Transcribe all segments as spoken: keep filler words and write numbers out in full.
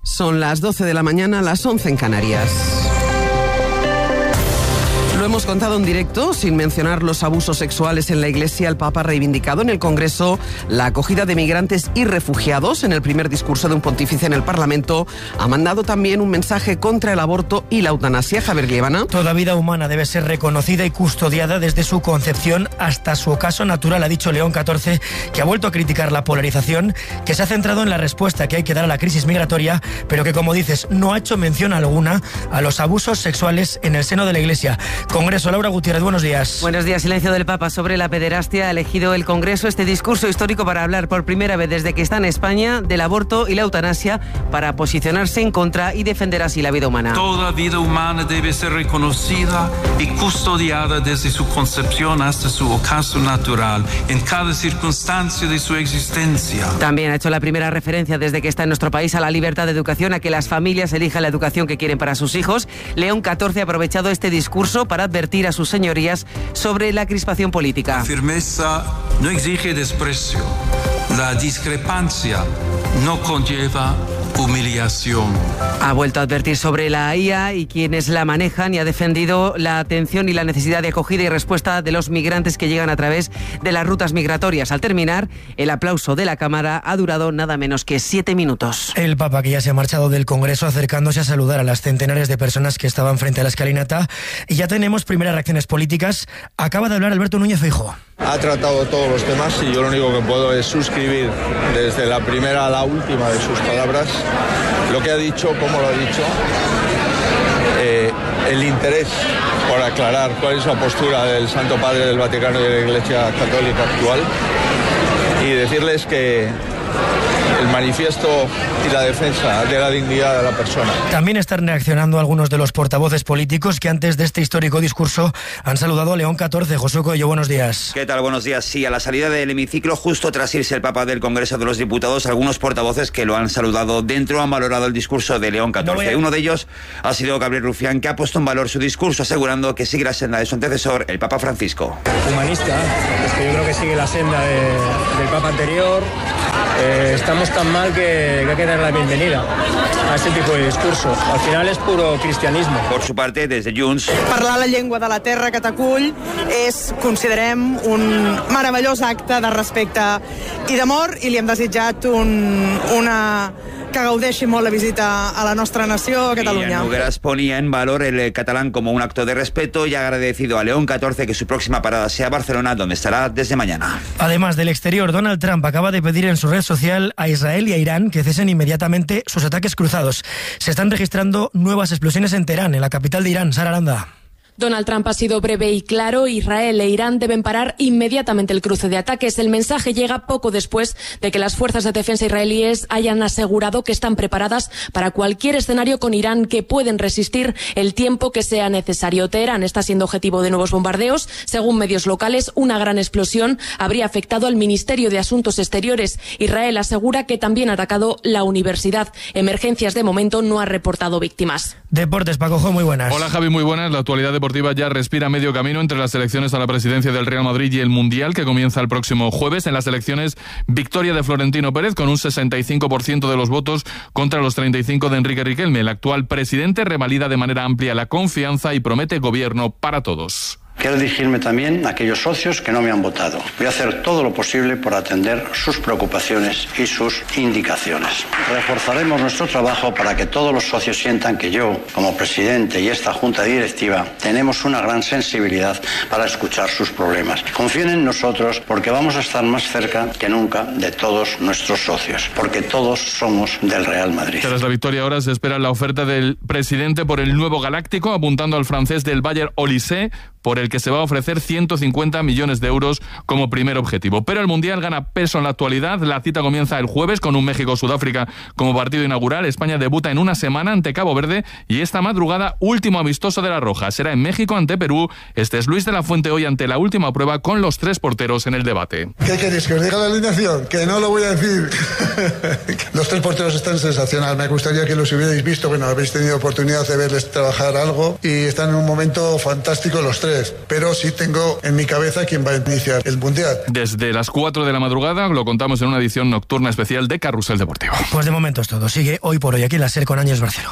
Son las doce de la mañana, las once en Canarias. Lo hemos contado en directo, sin mencionar los abusos sexuales en la Iglesia. El Papa ha reivindicado en el Congreso la acogida de migrantes y refugiados. En el primer discurso de un pontífice en el Parlamento ha mandado también un mensaje contra el aborto y la eutanasia. Javier Liébana. Toda vida humana debe ser reconocida y custodiada desde su concepción hasta su ocaso natural, ha dicho León catorce, que ha vuelto a criticar la polarización, que se ha centrado en la respuesta que hay que dar a la crisis migratoria, pero que, como dices, no ha hecho mención alguna a los abusos sexuales en el seno de la Iglesia. Congreso, Laura Gutiérrez, buenos días. Buenos días. Silencio del Papa sobre la pederastia. Ha elegido el Congreso este discurso histórico para hablar por primera vez desde que está en España del aborto y la eutanasia, para posicionarse en contra y defender así la vida humana. Toda vida humana debe ser reconocida y custodiada desde su concepción hasta su ocaso natural, en cada circunstancia de su existencia. También ha hecho la primera referencia desde que está en nuestro país a la libertad de educación, a que las familias elijan la educación que quieren para sus hijos. León catorce ha aprovechado este discurso para advertir a sus señorías sobre la crispación política. La firmeza no exige desprecio. La discrepancia no conlleva humillación. Ha vuelto a advertir sobre la I A y quienes la manejan, y ha defendido la atención y la necesidad de acogida y respuesta de los migrantes que llegan a través de las rutas migratorias. Al terminar, el aplauso de la Cámara ha durado nada menos que siete minutos. El Papa, que ya se ha marchado del Congreso, acercándose a saludar a las centenares de personas que estaban frente a la escalinata. Y ya tenemos primeras reacciones políticas. Acaba de hablar Alberto Núñez Feijóo. Ha tratado todos los temas y yo lo único que puedo es suscribir desde la primera a la última de sus palabras lo que ha dicho, cómo lo ha dicho, eh, el interés por aclarar cuál es la postura del Santo Padre del Vaticano y de la Iglesia Católica actual, y decirles que el manifiesto y la defensa de la dignidad de la persona. También están reaccionando algunos de los portavoces políticos que antes de este histórico discurso han saludado a León catorce. Josué Coello, buenos días. ¿Qué tal? Buenos días. Sí, a la salida del hemiciclo, justo tras irse el Papa del Congreso de los Diputados, algunos portavoces que lo han saludado dentro han valorado el discurso de León catorce. No a... Uno de ellos ha sido Gabriel Rufián, que ha puesto en valor su discurso, asegurando que sigue la senda de su antecesor, el Papa Francisco. Humanista, es que yo creo que sigue la senda de, del Papa anterior. Eh, estamos tan mal que, que hay que dar la bienvenida a este tipo de discurso. Al final és puro cristianisme. Por su parte, desde Junts... Parlar la llengua de la terra que t'acull és, considerem, un meravellós acte de respecte i d'amor, i li hem desitjat un, una... que gaudeixi molt la visita a la nostra nació, a Cataluña. Nogueras ponía en valor el catalán como un acto de respeto y ha agradecido a León catorce que su próxima parada sea Barcelona, donde estará desde mañana. Además del exterior, Donald Trump acaba de pedir en su red social a Israel y a Irán que cesen inmediatamente sus ataques cruzados. Se están registrando nuevas explosiones en Teherán, en la capital de Irán. Sara Aranda. Donald Trump ha sido breve y claro. Israel e Irán deben parar inmediatamente el cruce de ataques. El mensaje llega poco después de que las fuerzas de defensa israelíes hayan asegurado que están preparadas para cualquier escenario con Irán, que pueden resistir el tiempo que sea necesario. Teherán está siendo objetivo de nuevos bombardeos. Según medios locales, una gran explosión habría afectado al Ministerio de Asuntos Exteriores. Israel asegura que también ha atacado la universidad. Emergencias, de momento, no ha reportado víctimas. Deportes, Pacojo, muy buenas. Hola, Javi, muy buenas. La actualidad deportiva ya respira medio camino entre las elecciones a la presidencia del Real Madrid y el Mundial, que comienza el próximo jueves. En las elecciones, victoria de Florentino Pérez con un sesenta y cinco por ciento de los votos contra los treinta y cinco de Enrique Riquelme. El actual presidente revalida de manera amplia la confianza y promete gobierno para todos. Quiero dirigirme también a aquellos socios que no me han votado. Voy a hacer todo lo posible por atender sus preocupaciones y sus indicaciones. Reforzaremos nuestro trabajo para que todos los socios sientan que yo, como presidente, y esta junta directiva, tenemos una gran sensibilidad para escuchar sus problemas. Confíen en nosotros, porque vamos a estar más cerca que nunca de todos nuestros socios, porque todos somos del Real Madrid. Tras la victoria ahora se espera la oferta del presidente por el nuevo Galáctico, apuntando al francés del Bayer Olysée, por el que se va a ofrecer ciento cincuenta millones de euros como primer objetivo. Pero el Mundial gana peso en la actualidad. La cita comienza el jueves con un México-Sudáfrica como partido inaugural. España debuta en una semana ante Cabo Verde y esta madrugada último amistoso de la Roja. Será en México ante Perú. Este es Luis de la Fuente hoy ante la última prueba con los tres porteros en el debate. ¿Qué queréis? ¿Que os diga la alineación? Que no lo voy a decir. Los tres porteros están sensacional. Me gustaría que los hubierais visto. Bueno, habéis tenido oportunidad de verles trabajar algo y están en un momento fantástico los tres. pero sí tengo en mi cabeza quién va a iniciar el Mundial. Desde las cuatro de la madrugada lo contamos en una edición nocturna especial de Carrusel Deportivo. Pues de momento es todo. Sigue Hoy por Hoy aquí en la SER con Ángels Barceló.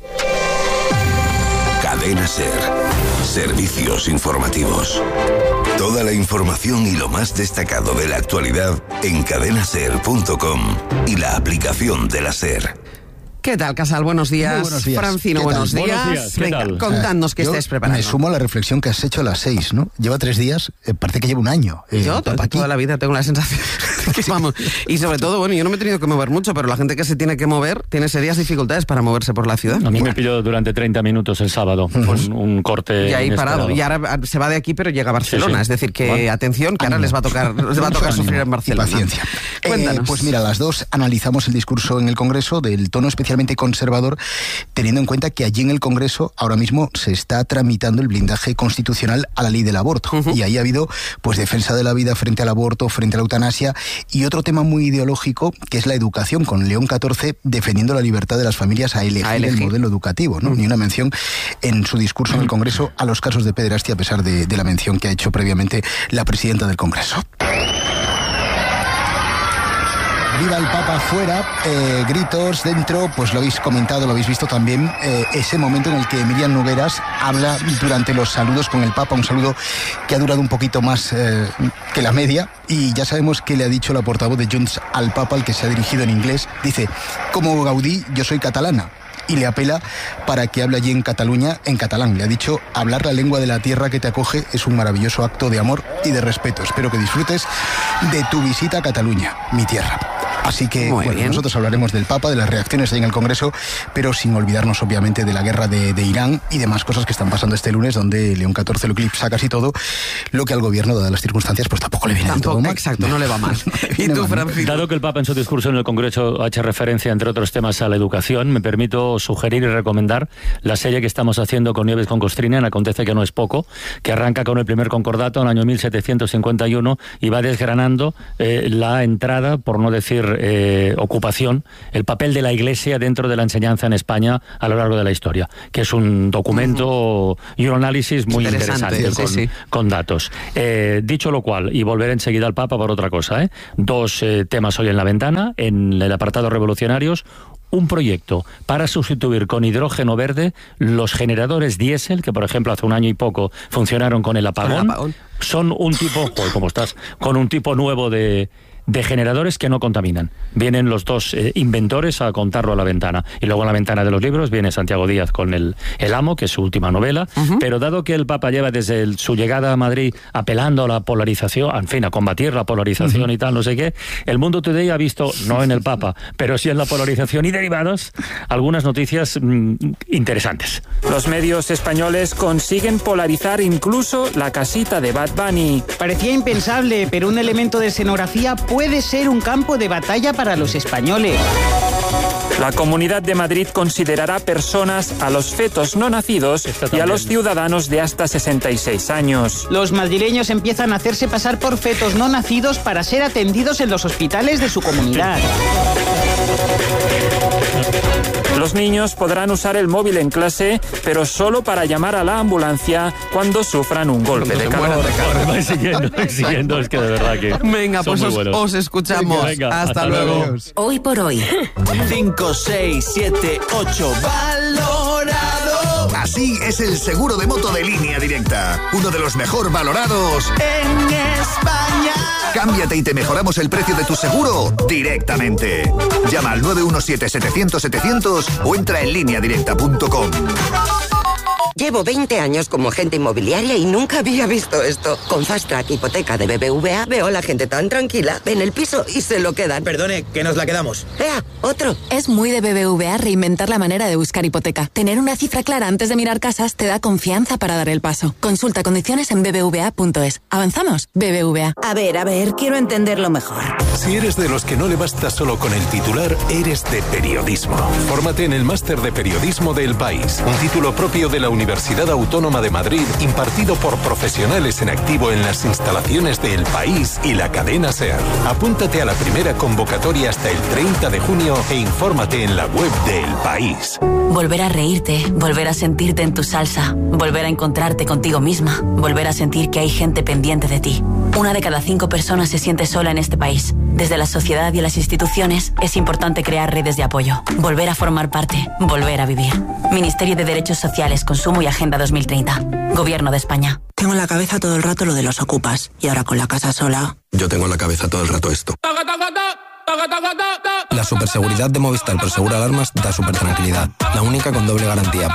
Cadena SER. Servicios informativos. Toda la información y lo más destacado de la actualidad en cadena ser punto com y la aplicación de la SER. ¿Qué tal, Casal? Buenos días. Muy buenos días. Francino, buenos días. buenos días. ¿Qué Venga, tal? contadnos qué Yo estáis preparando. Me sumo a la reflexión que has hecho a las seis, ¿no? Lleva tres días, eh, parece que lleva un año. Eh, yo toda, toda la vida tengo la sensación que vamos. Y sobre todo, bueno, yo no me he tenido que mover mucho, pero la gente que se tiene que mover tiene serias dificultades para moverse por la ciudad. A mí me pilló durante treinta minutos el sábado, con un corte y ahí inesperado. parado. Y ahora se va de aquí, pero llega a Barcelona. Sí, sí. Es decir, que bueno, atención, que ahora les va a tocar, les va a tocar sufrir en Barcelona. Paciencia. Cuéntanos. Eh, pues mira, las dos analizamos el discurso en el Congreso del tono especialmente conservador, teniendo en cuenta que allí en el Congreso ahora mismo se está tramitando el blindaje constitucional a la ley del aborto. Uh-huh. Y ahí ha habido pues defensa de la vida frente al aborto, frente a la eutanasia, y otro tema muy ideológico que es la educación, con León catorce defendiendo la libertad de las familias a elegir, a elegir. el modelo educativo, ¿no? Uh-huh. Ni una mención en su discurso en el Congreso a los casos de pederastia, a pesar de, de la mención que ha hecho previamente la presidenta del Congreso. Viva el Papa fuera, eh, gritos dentro, pues lo habéis comentado, lo habéis visto también, eh, ese momento en el que Miriam Nogueras habla durante los saludos con el Papa, un saludo que ha durado un poquito más eh, que la media, y ya sabemos que le ha dicho la portavoz de Junts al Papa, al que se ha dirigido en inglés, dice, como Gaudí, yo soy catalana. Y le apela para que hable allí en Cataluña en catalán. Le ha dicho, hablar la lengua de la tierra que te acoge es un maravilloso acto de amor y de respeto. Espero que disfrutes de tu visita a Cataluña, mi tierra. Así que bueno, nosotros hablaremos del Papa, de las reacciones ahí en el Congreso, pero sin olvidarnos obviamente de la guerra de, de Irán y demás cosas que están pasando este lunes, donde León catorce lo eclipsa casi todo, lo que al gobierno, dadas las circunstancias, pues tampoco le viene tampoco, del todo mal. Exacto, no le va mal. ¿Y tú, Francisco? Dado que el Papa en su discurso en el Congreso ha hecho referencia, entre otros temas, a la educación, me permito sugerir y recomendar la serie que estamos haciendo con Nieves con Costrina, en Acontece que no es poco, que arranca con el primer concordato en el año mil setecientos cincuenta y uno y va desgranando eh, la entrada, por no decir eh, ocupación, el papel de la Iglesia dentro de la enseñanza en España a lo largo de la historia, que es un documento uh-huh. y un análisis muy interesante, interesante con, sí, sí. con datos. Eh, dicho lo cual, y volver enseguida al Papa por otra cosa, ¿eh? dos eh, temas hoy en la ventana, en el apartado revolucionarios, un proyecto para sustituir con hidrógeno verde los generadores diésel, que por ejemplo hace un año y poco funcionaron con el apagón. ¿Con el apagón? Son un tipo, ¿cómo estás? Con un tipo nuevo de... de generadores que no contaminan. Vienen los dos eh, inventores a contarlo a la ventana. Y luego a la ventana de los libros viene Santiago Díaz con el, el Amo, que es su última novela. Uh-huh. Pero dado que el Papa lleva desde el, su llegada a Madrid apelando a la polarización, en fin, a combatir la polarización uh-huh. y tal, no sé qué, el Mundo Today ha visto, no en el Papa, pero sí en la polarización y derivados, algunas noticias mmm, interesantes. Los medios españoles consiguen polarizar incluso la casita de Bad Bunny. Parecía impensable, pero un elemento de escenografía puede ser un campo de batalla para los españoles. La Comunidad de Madrid considerará personas a los fetos no nacidos y a los ciudadanos de hasta sesenta y seis años. Los madrileños empiezan a hacerse pasar por fetos no nacidos para ser atendidos en los hospitales de su comunidad. Los niños podrán usar el móvil en clase, pero solo para llamar a la ambulancia cuando sufran un golpe de calor. Voy siguiendo, voy siguiendo, es que de verdad que venga, pues os, os escuchamos. Venga, venga, hasta, hasta luego. luego. Hoy por hoy. cinco, seis, siete, ocho. Valorado. Así es el seguro de moto de Línea Directa. Uno de los mejor valorados en España. Cámbiate y te mejoramos el precio de tu seguro directamente. Llama al nueve uno siete, setecientos, setecientos o entra en línea directa punto com. Llevo veinte años como agente inmobiliaria y nunca había visto esto. Con Fast Track Hipoteca de B B V A veo a la gente tan tranquila, ven el piso y se lo quedan. Perdone, que nos la quedamos. ¡Ea! ¡Otro! Es muy de B B V A reinventar la manera de buscar hipoteca. Tener una cifra clara antes de mirar casas te da confianza para dar el paso. Consulta condiciones en b b v a punto es. ¿Avanzamos? B B V A. A ver, a ver, quiero entenderlo mejor. Si eres de los que no le basta solo con el titular, eres de periodismo. Fórmate en el Máster de Periodismo del País. Un título propio de la la Universidad Autónoma de Madrid, impartido por profesionales en activo en las instalaciones de El País y la cadena SER. Apúntate a la primera convocatoria hasta el treinta de junio e infórmate en la web de El País. Volver a reírte, volver a sentirte en tu salsa, volver a encontrarte contigo misma, volver a sentir que hay gente pendiente de ti. Una de cada cinco personas se siente sola en este país. Desde la sociedad y las instituciones es importante crear redes de apoyo, volver a formar parte, volver a vivir. Ministerio de Derechos Sociales, Consumo y Agenda dos mil treinta. Gobierno de España. Tengo en la cabeza todo el rato lo de los ocupas y ahora con la casa sola. Yo tengo en la cabeza todo el rato esto. La superseguridad de Movistar Prosegur Alarmas da super tranquilidad. La única con doble garantía por